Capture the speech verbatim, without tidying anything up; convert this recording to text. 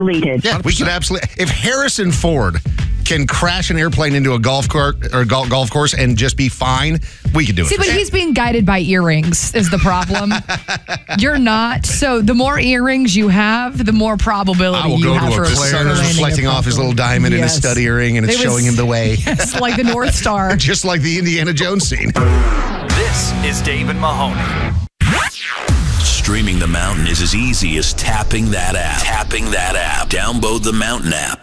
Deleted. Yeah, we could absolutely. If Harrison Ford can crash an airplane into a golf court or golf, golf course and just be fine, we could do See, it. but he's being guided by earrings is the problem. You're not. So the more earrings you have, the more probability I will you go have to for a a sun is landing reflecting off his little diamond in his Yes. stud earring, and it's It was- showing him the way. It's like the North Star. Just like the Indiana Jones scene. This is Dave and Mahoney. Streaming the mountain is as easy as tapping that app. Tapping that app. Download the Mountain app.